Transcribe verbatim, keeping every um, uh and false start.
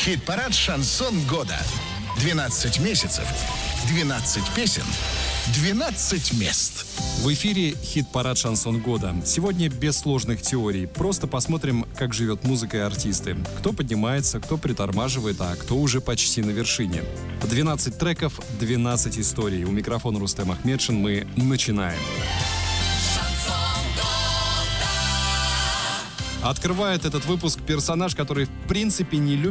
Хит-парад «Шансон года». двенадцать месяцев, двенадцать песен, двенадцать мест. В эфире хит-парад «Шансон года». Сегодня без сложных теорий. Просто посмотрим, как живет музыка и артисты. Кто поднимается, кто притормаживает, а кто уже почти на вершине. двенадцать треков, двенадцать историй. У микрофона Рустем Ахмедшин. Мы начинаем. Открывает этот выпуск персонаж, который в принципе не любит